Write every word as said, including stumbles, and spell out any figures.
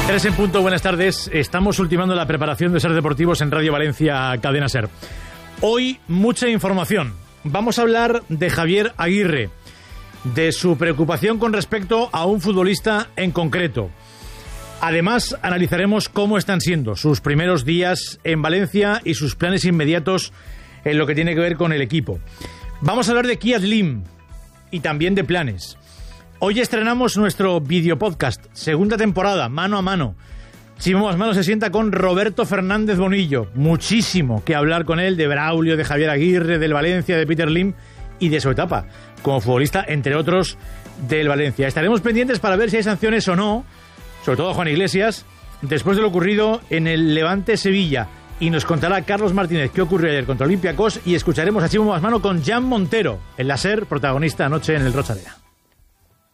Tres en punto, buenas tardes. Estamos ultimando la preparación de Ser Deportivos en Radio Valencia, Cadena Ser. Hoy mucha información. Vamos a hablar de Javier Aguirre, de su preocupación con respecto a un futbolista en concreto. Además, analizaremos cómo están siendo sus primeros días en Valencia y sus planes inmediatos en lo que tiene que ver con el equipo. Vamos a hablar de Kia Slim y también de planes. Hoy estrenamos nuestro videopodcast, segunda temporada, mano a mano. Chimo Más Mano se sienta con Roberto Fernández Bonillo. Muchísimo que hablar con él de Braulio, de Javier Aguirre, del Valencia, de Peter Lim y de su etapa como futbolista, entre otros, del Valencia. Estaremos pendientes para ver si hay sanciones o no, sobre todo a Juan Iglesias, después de lo ocurrido en el Levante Sevilla. Y nos contará Carlos Martínez qué ocurrió ayer contra Olympiacos y escucharemos a Chimo Más Mano con Jan Montero, el láser protagonista anoche en el Rochadera.